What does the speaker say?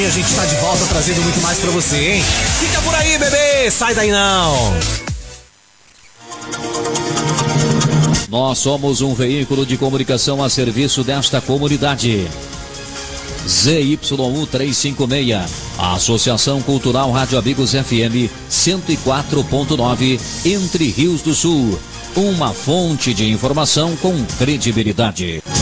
A gente tá de volta trazendo muito mais pra você, hein? Fica por aí, bebê! Sai daí não! Nós somos um veículo de comunicação a serviço desta comunidade. ZYU 356, a Associação Cultural Rádio Amigos FM 104.9, Entre Rios do Sul. Uma fonte de informação com credibilidade.